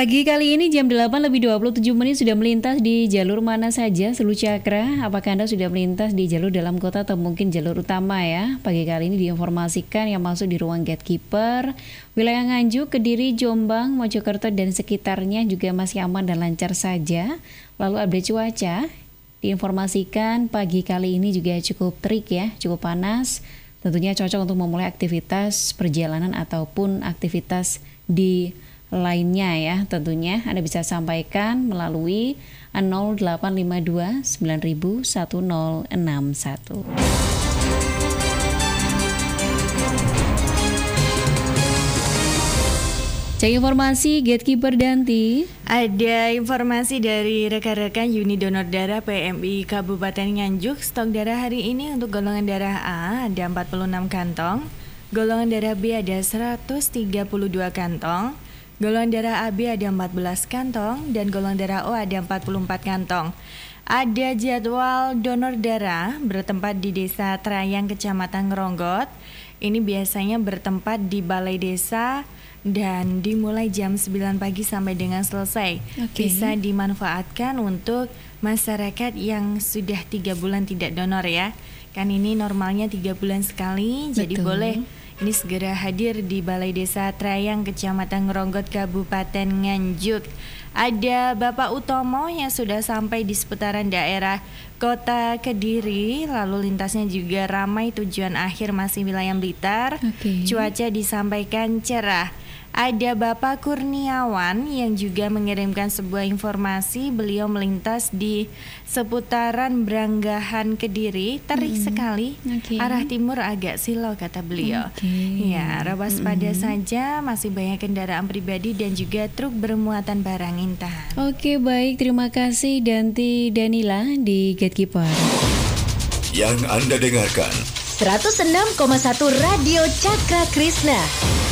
Pagi kali ini jam 8:27 sudah melintas di jalur mana saja seluruh Cakra? Apakah Anda sudah melintas di jalur dalam kota atau mungkin jalur utama ya? Pagi kali ini diinformasikan yang masuk di ruang gatekeeper wilayah Nganjuk, Kediri, Jombang, Mojokerto dan sekitarnya juga masih aman dan lancar saja. Lalu update cuaca diinformasikan pagi kali ini juga cukup terik ya, cukup panas. Tentunya cocok untuk memulai aktivitas perjalanan ataupun aktivitas di lainnya ya. Tentunya Anda bisa sampaikan melalui 0852 9000 1061. Cek informasi Gatekeeper Danti. Ada informasi dari rekan-rekan Unit Donor Darah PMI Kabupaten Nganjuk. Stok darah hari ini untuk golongan darah A ada 46 kantong, golongan darah B ada 132 kantong, golongan darah AB ada 14 kantong, dan golongan darah O ada 44 kantong. Ada jadwal donor darah bertempat di Desa Trayang, Kecamatan Ngeronggot. Ini biasanya bertempat di Balai Desa dan dimulai jam 9 pagi sampai dengan selesai. Bisa dimanfaatkan untuk masyarakat yang sudah 3 bulan tidak donor ya. Kan ini normalnya 3 bulan sekali. Jadi boleh ini segera hadir di Balai Desa Trayang, Kecamatan Ngeronggot, Kabupaten Nganjuk. Ada Bapak Utomo yang sudah sampai di seputaran daerah Kota Kediri. Lalu lintasnya juga ramai, tujuan akhir masih wilayah Blitar. Cuaca disampaikan cerah. Ada Bapak Kurniawan yang juga mengirimkan sebuah informasi. Beliau melintas di seputaran Branggahan Kediri, terik sekali. Arah timur agak silau kata beliau. Ya, waspada saja, masih banyak kendaraan pribadi dan juga truk bermuatan barang Intan. Oke, baik, terima kasih Danti Danila di Gatekeeper. Yang Anda dengarkan 106,1 Radio Cakra Krishna.